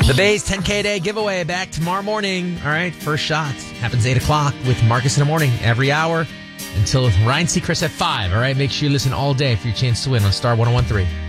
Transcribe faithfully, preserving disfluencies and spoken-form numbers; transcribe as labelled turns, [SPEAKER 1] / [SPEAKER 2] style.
[SPEAKER 1] The Bay's ten K a day giveaway back tomorrow morning. All right, first shot happens eight o'clock with Marcus in the morning every hour until Ryan Seacrest at five. All right, make sure you listen all day for your chance to win on Star one oh one three.